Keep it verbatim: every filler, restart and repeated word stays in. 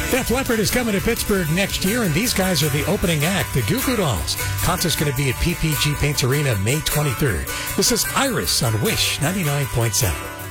Def Leppard is coming to Pittsburgh next year, and these guys are the opening act, the Goo Goo Dolls. Concert's going to be at P P G Paints Arena May twenty-third. This is Iris on Wish ninety-nine point seven.